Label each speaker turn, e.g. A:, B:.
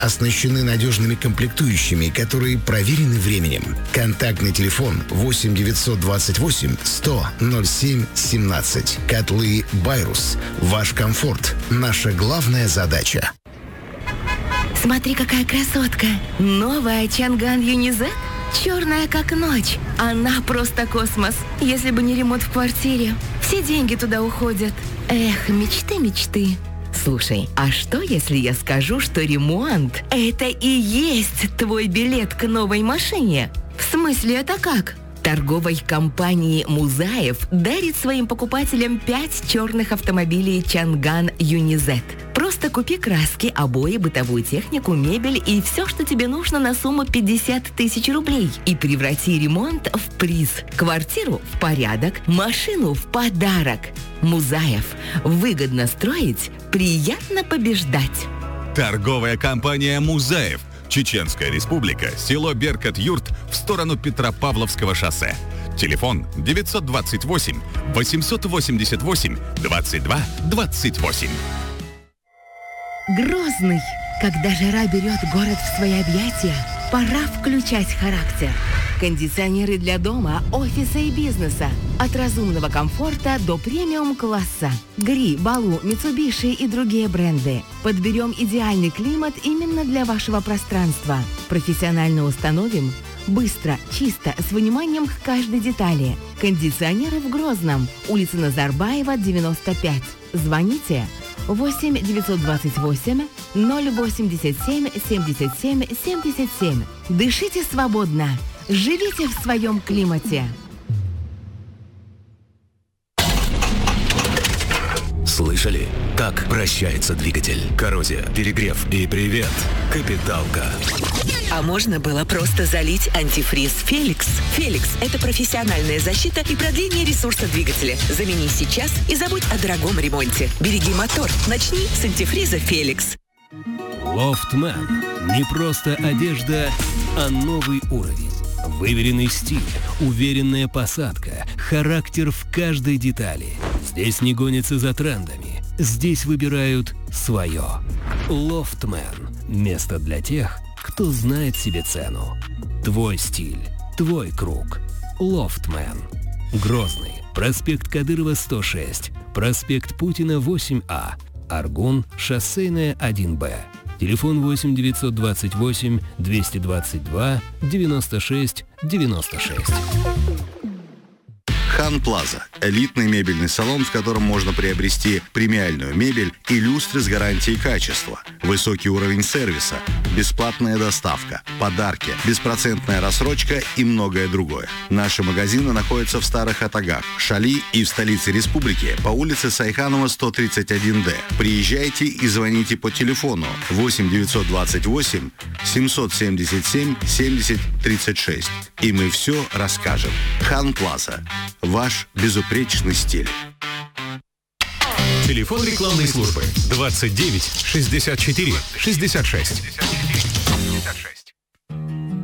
A: оснащены надежными комплектующими, которые проверены временем. Контактный телефон 8 928 100 07 17. Котлы «Байрус». Ваш комфорт – наша главная задача.
B: Смотри, какая красотка! Новая Чанган Юнизет? Черная, как ночь. Она просто космос. Если бы не ремонт в квартире, все деньги туда уходят. Эх, мечты, мечты. Слушай, а что, если я скажу, что ремонт – это и есть твой билет к новой машине? В смысле, это как? Торговой компании «Музаев» дарит своим покупателям 5 черных автомобилей Чанган Юнизет. Просто купи краски, обои, бытовую технику, мебель и все, что тебе нужно на сумму 50 тысяч рублей. И преврати ремонт в приз. Квартиру в порядок, машину в подарок. «Музаев». Выгодно строить, приятно побеждать.
C: Торговая компания «Музаев». Чеченская республика, село Беркат-Юрт в сторону Петропавловского шоссе. Телефон 928 888 22 28.
B: Грозный. Когда жара берет город в свои объятия, пора включать характер. Кондиционеры для дома, офиса и бизнеса. От разумного комфорта до премиум-класса. Гри, Балу, Митсубиши и другие бренды. Подберем идеальный климат именно для вашего пространства. Профессионально установим. Быстро, чисто, с вниманием к каждой детали. Кондиционеры в Грозном. Улица Назарбаева, 95. Звоните 8 928 087 77 77. Дышите свободно. Живите в своем климате.
D: Слышали, как прощается двигатель? Коррозия, перегрев и привет, капиталка.
E: А можно было просто залить антифриз «Феликс». «Феликс» — это профессиональная защита и продление ресурса двигателя. Замени сейчас и забудь о дорогом ремонте. Береги мотор. Начни с антифриза «Феликс».
F: Лофтмен. Не просто одежда, а новый уровень. Выверенный стиль, уверенная посадка, характер в каждой детали. Здесь не гонятся за трендами. Здесь выбирают свое. Лофтмен. Место для тех, кто знает себе цену. Твой стиль, твой круг. Лофтмен. Грозный. Проспект Кадырова, 106. Проспект Путина, 8А. Аргун, шоссейная, 1Б. Телефон 8 928 222 96 96.
G: Хан Плаза – элитный мебельный салон, в котором можно приобрести премиальную мебель и люстры с гарантией качества, высокий уровень сервиса, бесплатная доставка, подарки, беспроцентная рассрочка и многое другое. Наши магазины находятся в Старых Атагах, Шали и в столице республики по улице Сайханова, 131Д. Приезжайте и звоните по телефону 8 928 777 70 36. И мы все расскажем. Хан Плаза. Ваш безупречный стиль.
H: Телефон рекламной службы 29 64 66.